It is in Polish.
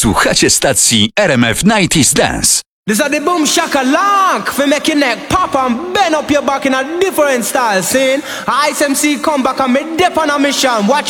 Słuchacie stacji RMF 90s Dance. This is the boom shaka lock for make your neck pop and bend up your back in a different style. Saying Ice MC come back and me dip on a mission. Watch